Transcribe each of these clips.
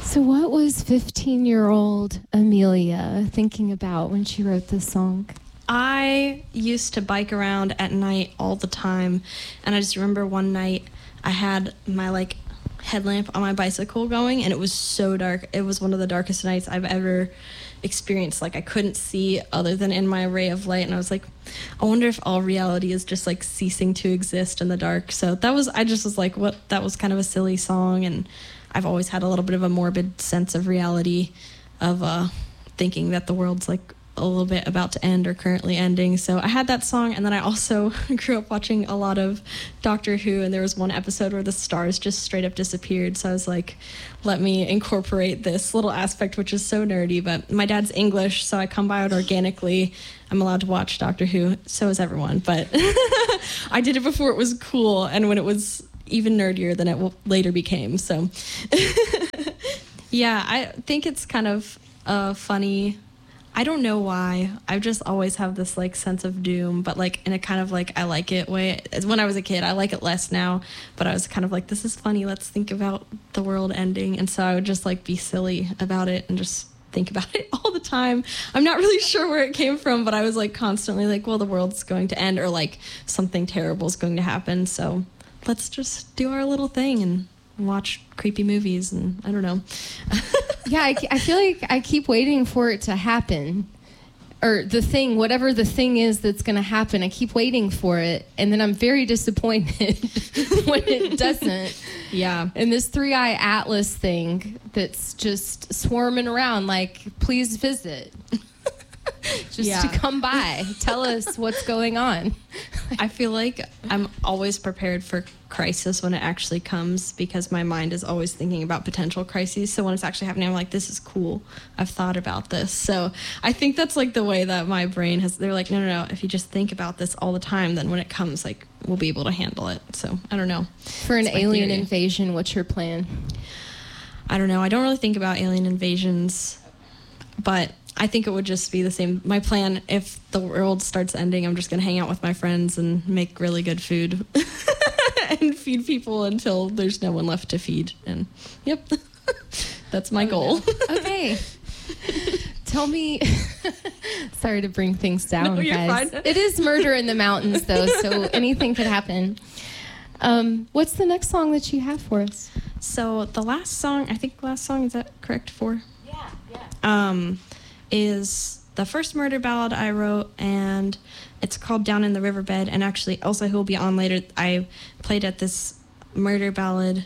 So what was 15-year-old Amelia thinking about when she wrote this song? I used to bike around at night all the time, and I just remember one night I had my headlamp on my bicycle going, and it was so dark. It was one of the darkest nights I've ever experienced. I couldn't see other than in my ray of light, and I was like, I wonder if all reality is just ceasing to exist in the dark. So I just was like, what? That was kind of a silly song, and I've always had a little bit of a morbid sense of reality of thinking that the world's a little bit about to end or currently ending. So I had that song, and then I also grew up watching a lot of Doctor Who, and there was one episode where the stars just straight up disappeared. So I was like, let me incorporate this little aspect, which is so nerdy, but my dad's English, so I come by it organically. I'm allowed to watch Doctor Who, so is everyone, but I did it before it was cool, and when it was even nerdier than it later became. So yeah, I think it's kind of funny. I don't know why. I just always have this sense of doom, but in a kind of I like it way. When I was a kid, I like it less now, but I was kind of this is funny. Let's think about the world ending. And so I would just be silly about it and just think about it all the time. I'm not really sure where it came from, but I was constantly well, the world's going to end, or something terrible is going to happen. So let's just do our little thing and watch creepy movies, and I don't know. Yeah, I feel like I keep waiting for it to happen, or the thing, whatever the thing is that's going to happen. I keep waiting for it, and then I'm very disappointed when it doesn't. Yeah. And this 3-Eye Atlas thing that's just swarming around, please visit. Just to come by, tell us what's going on. I feel like I'm always prepared for crisis when it actually comes, because my mind is always thinking about potential crises. So when it's actually happening, I'm like, this is cool. I've thought about this. So I think that's the way that my brain has. They're like, no. If you just think about this all the time, then when it comes, we'll be able to handle it. So I don't know. For an alien invasion, what's your plan? I don't know. I don't really think about alien invasions, but I think it would just be the same. My plan, if the world starts ending, I'm just going to hang out with my friends and make really good food and feed people until there's no one left to feed. And yep, that's my goal. No. Okay. Tell me, sorry to bring things down, no, guys. Fine. It is murder in the mountains, though, so anything could happen. What's the next song that you have for us? So the last song, is that correct? 4? Yeah. Is the first murder ballad I wrote, and it's called Down in the Riverbed. And actually, Elsa, who will be on later, I played at this murder ballad,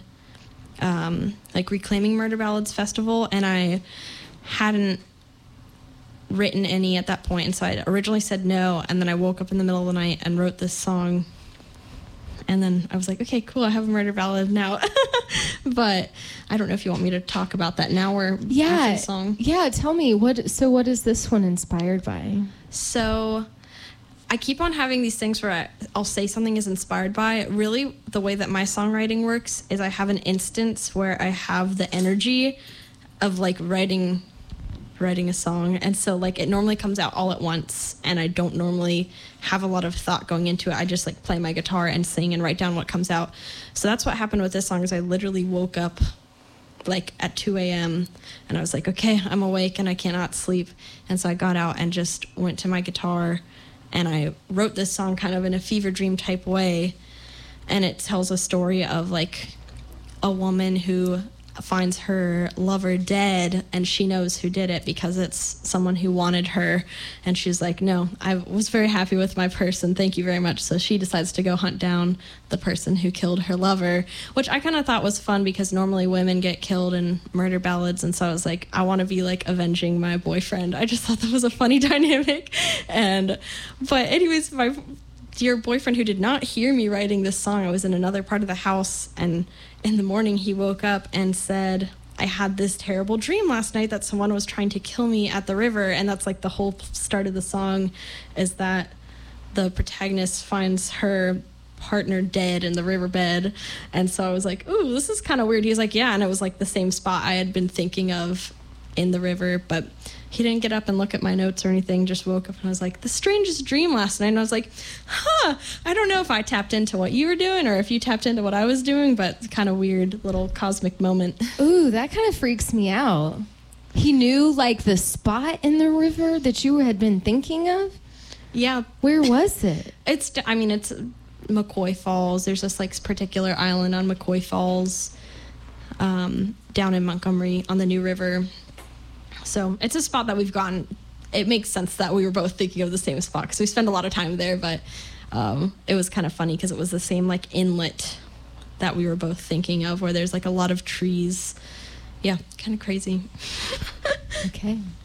Reclaiming Murder Ballads festival, and I hadn't written any at that point, and so I originally said no, and then I woke up in the middle of the night and wrote this song, and then I was like, okay, cool, I have a murder ballad now. But I don't know if you want me to talk about that now or after the song. Yeah, tell me, what is this one inspired by? So I keep on having these things where I'll say something is inspired by. Really, the way that my songwriting works is I have an instance where I have the energy of writing a song, and so it normally comes out all at once, and I don't normally have a lot of thought going into it. I just play my guitar and sing and write down what comes out. So that's what happened with this song. Is I literally woke up at 2 a.m. and I was like, okay, I'm awake and I cannot sleep, and so I got out and just went to my guitar and I wrote this song kind of in a fever dream type way, and it tells a story of a woman who finds her lover dead, and she knows who did it because it's someone who wanted her, and she's like, no, I was very happy with my person, thank you very much. So she decides to go hunt down the person who killed her lover, which I kind of thought was fun because normally women get killed in murder ballads, and so I was like, I want to be avenging my boyfriend. I just thought that was a funny dynamic. But anyways, my dear boyfriend, who did not hear me writing this song, I was in another part of the house, and in the morning he woke up and said, I had this terrible dream last night that someone was trying to kill me at the river. And that's the whole start of the song, is that the protagonist finds her partner dead in the riverbed. And so I was like, ooh, this is kind of weird. He's like, yeah. And it was the same spot I had been thinking of in the river, but he didn't get up and look at my notes or anything, just woke up and I was like, the strangest dream last night. And I was like, I don't know if I tapped into what you were doing or if you tapped into what I was doing, but kind of weird little cosmic moment. Ooh, that kind of freaks me out. He knew like the spot in the river that you had been thinking of? Yeah. Where was it? It's McCoy Falls. There's this like particular island on McCoy Falls, down in Montgomery on the New River. So it's a spot that we've gone. It makes sense that we were both thinking of the same spot because we spend a lot of time there, but it was kind of funny because it was the same like inlet that we were both thinking of where there's like a lot of trees. Yeah, kind of crazy. Okay.